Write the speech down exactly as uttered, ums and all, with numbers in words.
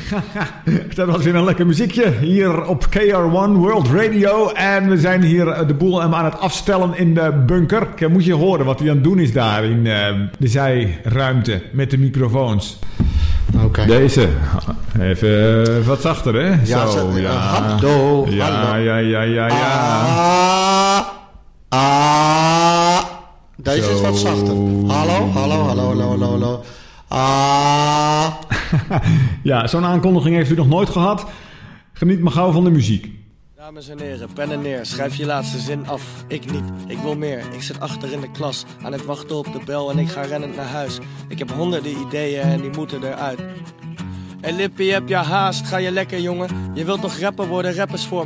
Dat was weer een lekker muziekje hier op K R one World Radio. En we zijn hier de boel aan het afstellen in de bunker. Ik moet je horen wat hij aan het doen is daar in uh, de zijruimte met de microfoons. Oké. Okay. Deze. Even uh, wat zachter, hè? Ja, Zo, ze, ja. Uh, hallo, ja, hallo. Ja, ja, ja, ja, Ah, ah. Deze Zo. is wat zachter. Hallo, hallo, hallo, hallo, hallo, hallo. Ah. Ja, zo'n aankondiging heeft u nog nooit gehad. Geniet maar gauw van de muziek. Dames en heren, pen en neer, schrijf je laatste zin af. Ik niet, ik wil meer. Ik zit achter in de klas, aan het wachten op de bel en ik ga rennend naar huis. Ik heb honderden ideeën en die moeten eruit. En Lippie, heb je haast? Ga je lekker, jongen? Je wilt toch rapper worden, rappers voor